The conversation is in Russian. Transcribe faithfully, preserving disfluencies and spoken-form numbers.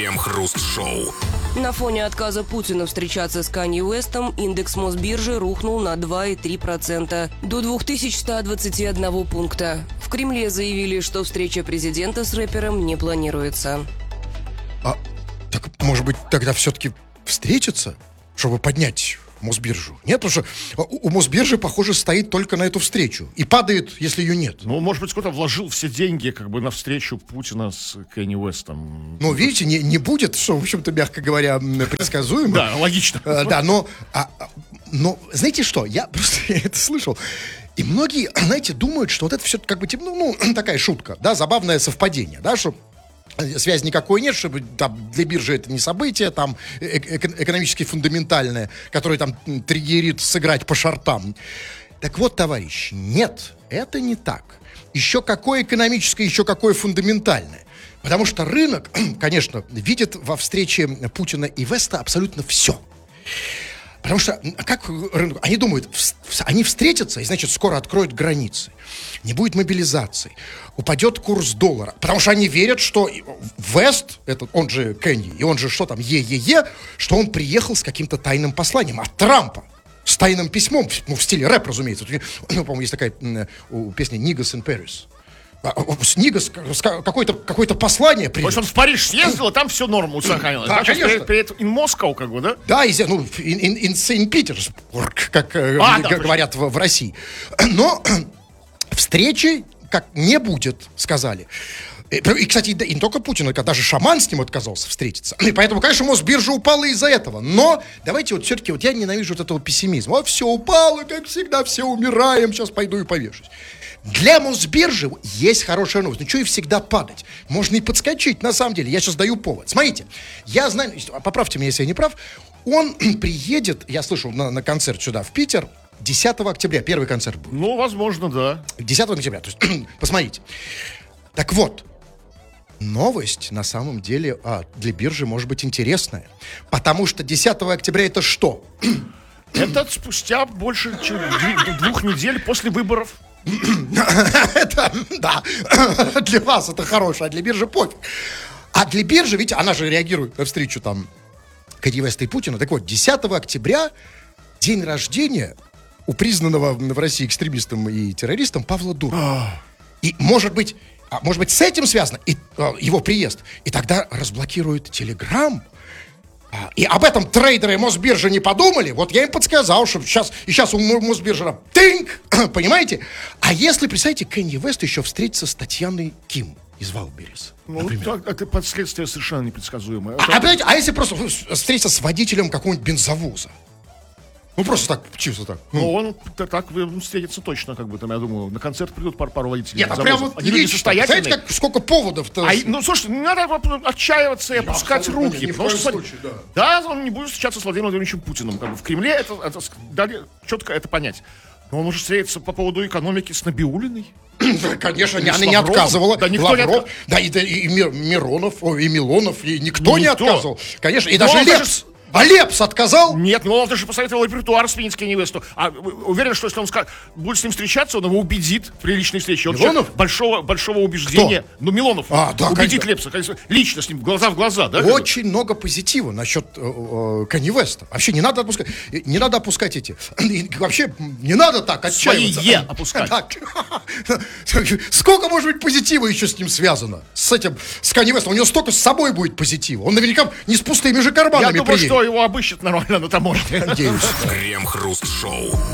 Крем-хруст-шоу. На фоне отказа Путина встречаться с Канье Уэстом индекс Мосбиржи рухнул на два и три десятых процента до две тысячи сто двадцать один пункта. В Кремле заявили, что встреча президента с рэпером не планируется. А, так, может быть, тогда все-таки встретиться, чтобы поднять Мосбиржу? Нет, потому что у Мосбиржи, похоже, стоит только на эту встречу. И падает, если ее нет. Ну, может быть, кто-то вложил все деньги как бы на встречу Путина с Канье Уэстом. Ну, видите, не, не будет, что, в общем-то, мягко говоря, предсказуемо. Да, логично. Да, но, а, но знаете что, я просто это слышал. И многие, знаете, думают, что вот это все как бы, типа, ну, ну, такая шутка, да, забавное совпадение, да, что связи никакой нет, чтобы там, для биржи это не событие, там э- э- экономически фундаментальное, которое там триггерит сыграть по шортам. Так вот, товарищ, нет, это не так. Еще какое экономическое, еще какое фундаментальное. Потому что рынок, конечно, видит во встрече Путина и Веста абсолютно все. Потому что, как рынок, они думают, они встретятся, и, значит, скоро откроют границы. Не будет мобилизации. Упадет курс доллара. Потому что они верят, что Вест, этот, он же Кенни, и он же что там, Е-Е-Е, что он приехал с каким-то тайным посланием от Трампа. С тайным письмом, ну, в стиле рэп, разумеется. Ну, по-моему, есть такая у песни «Niggas in Paris». С Нигас какое-то, какое-то послание принял. То есть он в Париж съездил, а там все норму сохранилось. Да, Значит, конечно. При этом in Moscow, как бы, да? Да, и, ну, in, in, in Saint Petersburg, как а, г- да, говорят в, в России. Но встречи как не будет, сказали. И, и, кстати, и не только Путин, а даже Шаман с ним отказался встретиться. И поэтому, конечно, Мосбиржа упала из-за этого. Но давайте вот все-таки, вот я ненавижу вот этого пессимизма. Вот все упало, как всегда, все умираем, сейчас пойду и повешусь. Для Мосбиржи есть хорошая новость. Ну, что и всегда падать. Можно и подскочить, на самом деле. Я сейчас даю повод. Смотрите, я знаю, поправьте меня, если я не прав, он приедет, я слышал, на, на концерт сюда, в Питер, десятого октября. Первый концерт будет. Ну, возможно, да. десятого октября. То есть, посмотрите. Так вот, новость, на самом деле, а, для биржи может быть интересная. Потому что десятого октября это что? Это спустя больше чем двух недель после выборов. Это, да, для вас это хорошее, а для биржи пофиг. А для биржи, видите, она же реагирует на встречу там Канье Уэста и Путина. Так вот, десятого октября день рождения у признанного в России экстремистом и террористом Павла Дурова. И, может быть, может быть, с этим связано и, его приезд. И тогда разблокируют Телеграм. И об этом трейдеры Мосбиржи не подумали. Вот я им подсказал, что сейчас, и сейчас у Мосбиржи тынк, понимаете? А если, представьте, Канье Уэст еще встретится с Татьяной Ким из Вайлдберрис. Ну, так, это последствия совершенно непредсказуемое. А, а, а если просто встретиться с водителем какого-нибудь бензовоза? Ну, просто так, чисто так. Ну, он так встретится точно, как бы, там, я думаю, на концерт придут пару, пару водителей. Нет, а прямо вот лично, знаете, как, сколько поводов-то? А, ну, слушайте, не надо отчаиваться и опускать Я руки. не Потому что, случае, да. да, он не будет встречаться с Владимиром Владимировичем Путиным. Как бы, в Кремле это, это дали четко это понять. Но он может встретиться по поводу экономики с Набиуллиной. Конечно, Или она с не Лавровым. отказывала. Да, никто Лавров, не отказывал. да, и, и, и Миронов, о, и Милонов, и никто, Ну, не никто. отказывал. Конечно, и Но даже он Лепс. даже- А Лепс отказал? Нет, ну он даже посоветовал репертуар сменить Канье Уэсту. А уверен, что если он скажет, будет с ним встречаться, он его убедит при личной встрече. Он Милонов? человек большого, большого убеждения. Кто? Ну, Милонов. А, да, убедит конечно. Лепса, конечно, лично с ним, глаза в глаза, да? Очень много позитива насчет э, э, Канье Уэста. Вообще не надо опускать, не надо опускать эти. И вообще не надо так отчаиваться. Свои «е» опускать. Так. Сколько может быть позитива еще с ним связано? С этим, с Канье Уэстом. У него столько с собой будет позитива. Он наверняка не с пустыми же карманами Я думаю, приедет. что его обыщет нормально на таможне. Надеюсь. Крем-хруст-шоу.